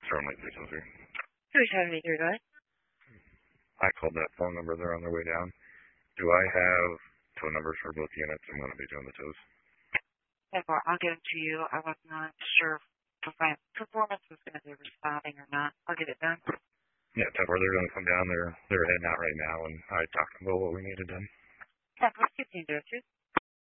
Storm Lake 603. 3783, go ahead. I called that phone number. They're on their way down. Do I have tow numbers for both units? I'm going to be doing the tows. I'll get them to you. I was not sure if my performance was going to be responding or not. I'll get it done. Yeah, Tepper, they're going to come down. They're heading out right now, and I talked about what we needed done. Yeah, let's continue to do it.